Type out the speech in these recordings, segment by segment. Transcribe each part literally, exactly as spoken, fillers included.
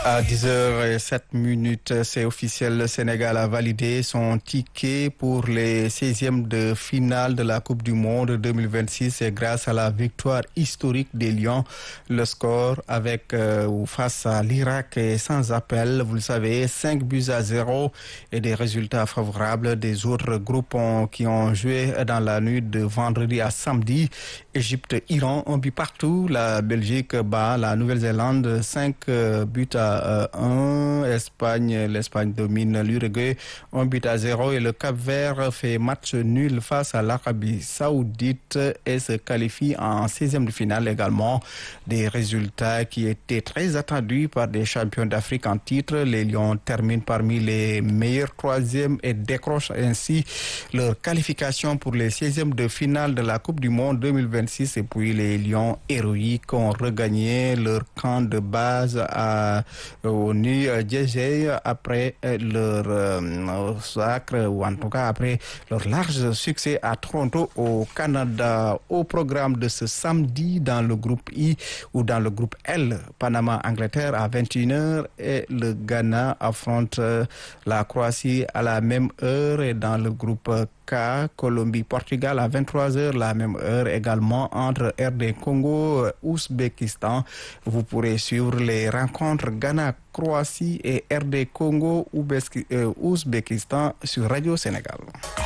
À dix heures sept minutes, c'est officiel, le Sénégal a validé son ticket pour les seizièmes de finale de la Coupe du Monde deux mille vingt-six et grâce à la victoire historique des Lions. Le score avec euh, ou face à l'Irak est sans appel, vous le savez, cinq buts à zéro et des résultats favorables des autres groupes ont, qui ont joué dans la nuit de vendredi à samedi. Égypte, Iran, un but partout. La Belgique bat la Nouvelle-Zélande, cinq buts à un. Espagne, l'Espagne domine l'Uruguay, un but à zéro. Et le Cap-Vert fait match nul face à l'Arabie Saoudite et se qualifie en seizième de finale également. Des résultats qui étaient très attendus par des champions d'Afrique en titre. Les Lions terminent parmi les meilleurs troisièmes et décrochent ainsi leur qualification pour les seizièmes de finale de la Coupe du Monde deux mille vingt-six. Et puis les Lions héroïques ont regagné leur camp de base à au New Jersey après leur euh, sacre ou en tout cas après leur large succès à Toronto au Canada. Au programme de ce samedi dans le groupe I ou dans le groupe L, Panama-Angleterre à vingt et une heures et le Ghana affronte la Croatie à la même heure. Et dans le groupe K, Colombie-Portugal à vingt-trois heures, la même heure également entre R D Congo, Ouzbékistan. Vous pourrez suivre les rencontres Ghana-Croatie et R D Congo, Ouzbékistan sur Radio Sénégal.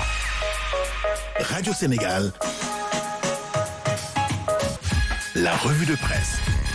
Radio Sénégal, la revue de presse.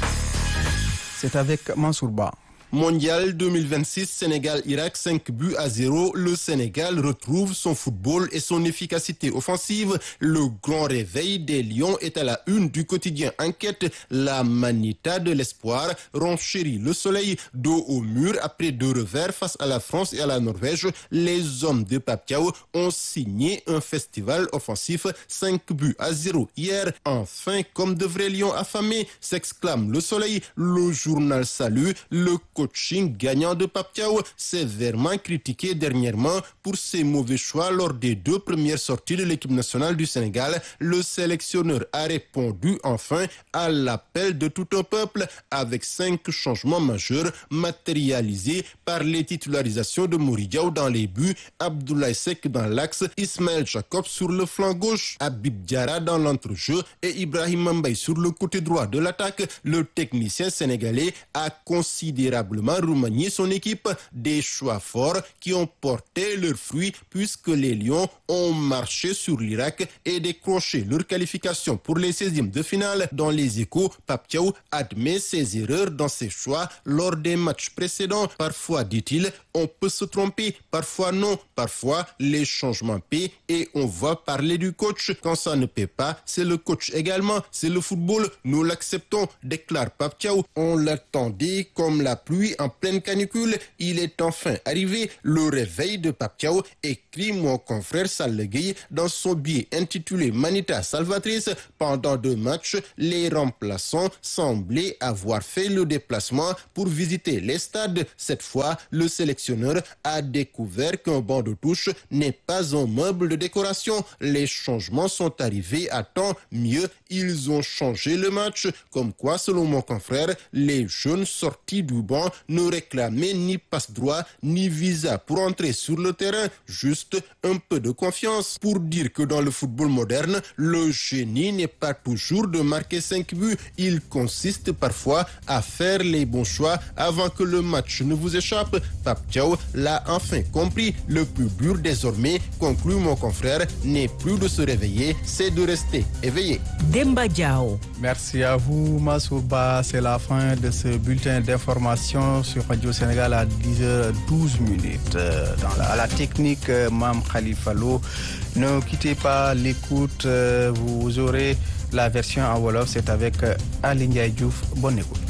C'est avec Mansour Ba. Mondial deux mille vingt-six, Sénégal-Irak, cinq buts à zéro. Le Sénégal retrouve son football et son efficacité offensive. Le grand réveil des Lions est à la une du quotidien Enquête. La Manita de l'espoir renchérit le soleil dos au mur après deux revers face à la France et à la Norvège. Les hommes de Pape Thiaw ont signé un festival offensif, cinq buts à zéro hier. Enfin, comme de vrais lions affamés, s'exclame le soleil. Le journal salue le coaching gagnant de Pape Thiaw, sévèrement critiqué dernièrement pour ses mauvais choix lors des deux premières sorties de l'équipe nationale du Sénégal. Le sélectionneur a répondu enfin à l'appel de tout un peuple avec cinq changements majeurs matérialisés par les titularisations de Mory Diaw dans les buts, Abdoulaye Seck dans l'axe, Ismaël Jacob sur le flanc gauche, Habib Diarra dans l'entrejeu et Ibrahima Mbaye sur le côté droit de l'attaque. Le technicien sénégalais a considérablement remanié son équipe, des choix forts qui ont porté leurs fruits puisque les Lions ont marché sur l'Irak et décroché leur qualification pour les seizièmes de finale. Dans les Échos, Pape Thiaw admet ses erreurs dans ses choix lors des matchs précédents. Parfois, dit-il, on peut se tromper, parfois non, parfois les changements paient et on va parler du coach. Quand ça ne paie pas, c'est le coach également, c'est le football, nous l'acceptons, déclare Pape Thiaw. On l'attendait comme la pluie en pleine canicule, il est enfin arrivé, le réveil de Pape Thiaw, écrit mon confrère Sall Gueye dans son billet intitulé Manita Salvatrice. Pendant deux matchs, les remplaçants semblaient avoir fait le déplacement pour visiter les stades. Cette fois, le sélectionneur a découvert qu'un banc de touche n'est pas un meuble de décoration. Les changements sont arrivés à temps, mieux, ils ont changé le match. Comme quoi, selon mon confrère, les jeunes sortis du banc ne réclamaient ni passe-droit ni visa pour entrer sur le terrain, juste un peu de confiance. Pour dire que dans le football moderne, le génie n'est pas toujours de marquer cinq buts, il consiste parfois à faire les bons choix avant que le match ne vous échappe. Pape Thiaw l'a enfin compris, le plus dur désormais, conclut mon confrère, n'est plus de se réveiller, c'est de rester éveillé. Demba Diao. Merci à vous Massouba, c'est la fin de ce bulletin d'information sur Radio Sénégal à dix heures douze minutes. Dans la, à la technique, Mam Khalifa Lo. Ne quittez pas l'écoute, vous aurez la version en Wolof, c'est avec Aline Diouf. Bonne écoute.